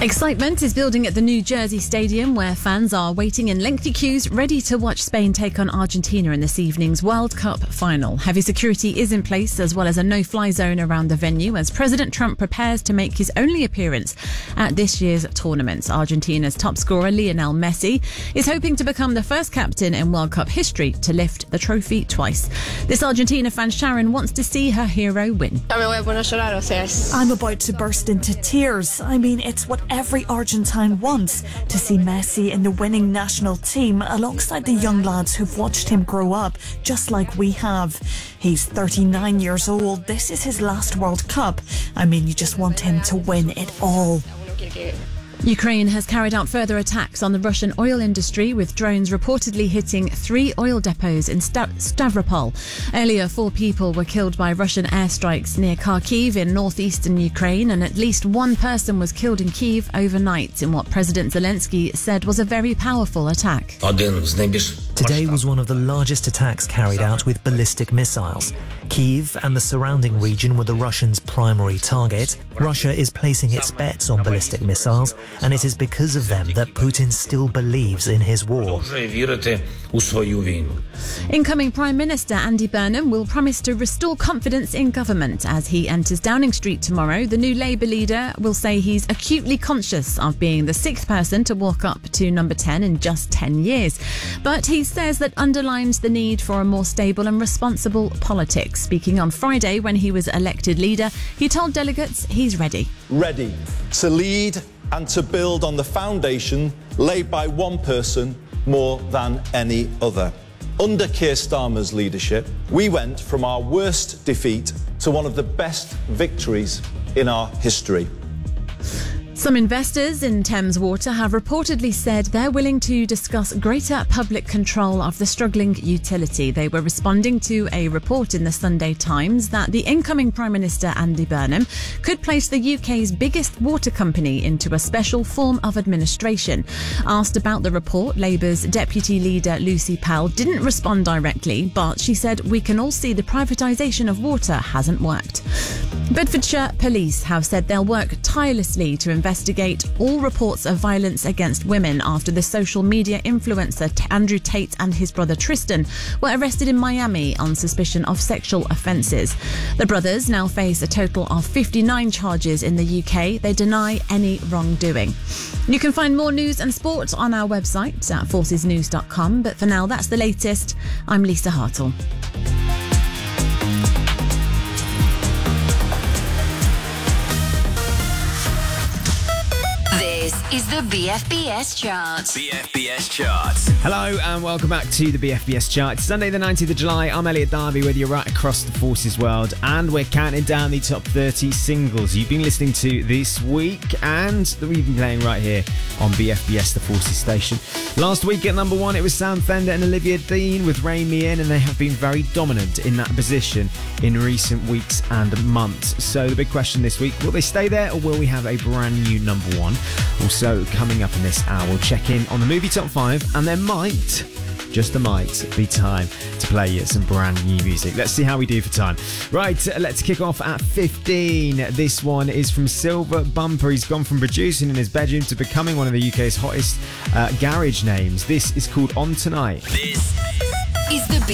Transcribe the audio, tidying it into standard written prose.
Excitement is building at the New Jersey Stadium, where fans are waiting in lengthy queues ready to watch Spain take on Argentina in this evening's World Cup final. Heavy security is in place, as well as a no-fly zone around the venue, as President Trump prepares to make his only appearance at this year's tournament. Argentina's top scorer, Lionel Messi, is hoping to become the first captain in World Cup history to lift the trophy twice. This Argentina fan, Sharon, wants to see her hero win. I'm about to burst into tears. I mean, it's what every Argentine wants, to see Messi in the winning national team alongside the young lads who've watched him grow up, just like we have. He's 39 years old. This is his last World Cup. I mean, you just want him to win it all. Ukraine has carried out further attacks on the Russian oil industry, with drones reportedly hitting 3 oil depots in Stavropol. Earlier, 4 people were killed by Russian airstrikes near Kharkiv in northeastern Ukraine, and at least 1 person was killed in Kyiv overnight in what President Zelensky said was a very powerful attack. Today was one of the largest attacks carried out with ballistic missiles. Kyiv and the surrounding region were the Russians' primary target. Russia is placing its bets on ballistic missiles, and it is because of them that Putin still believes in his war. Incoming Prime Minister Andy Burnham will promise to restore confidence in government as he enters Downing Street tomorrow. The new Labour leader will say he's acutely conscious of being the 6th person to walk up to number 10 in just 10 years. But he says that underlines the need for a more stable and responsible politics. Speaking on Friday when he was elected leader, he told delegates he's ready. Ready to lead and to build on the foundation laid by one person more than any other. Under Keir Starmer's leadership, we went from our worst defeat to one of the best victories in our history. Some investors in Thames Water have reportedly said they're willing to discuss greater public control of the struggling utility. They were responding to a report in the Sunday Times that the incoming Prime Minister Andy Burnham could place the UK's biggest water company into a special form of administration. Asked about the report, Labour's Deputy Leader Lucy Powell didn't respond directly, but she said we can all see the privatisation of water hasn't worked. Bedfordshire Police have said they'll work tirelessly to investigate all reports of violence against women after the social media influencer Andrew Tate and his brother Tristan were arrested in Miami on suspicion of sexual offences. The brothers now face a total of 59 charges in the UK. They deny any wrongdoing. You can find more news and sport on our website at forcesnews.com. But for now, that's the latest. I'm Lisa Hartle. Is the BFBS chart. BFBS charts. Hello and welcome back to the BFBS chart. It's Sunday the 19th of July. I'm Elliot Darby with you right across the Forces world, and we're counting down the top 30 singles you've been listening to this week and that we've been playing right here on BFBS, the Forces station. Last week at number 1 it was Sam Fender and Olivia Dean with Rein Me In, and they have been very dominant in that position in recent weeks and months. So the big question this week, will they stay there or will we have a brand new number 1? Also coming up in this hour, we'll check in on the movie top 5, and there might, just a might, be time to play you some brand new music. Let's see how we do for time. Right, let's kick off at 15. This one is from Silver Bumper. He's gone from producing in his bedroom to becoming one of the UK's hottest garage names. This is called On Tonight. This is the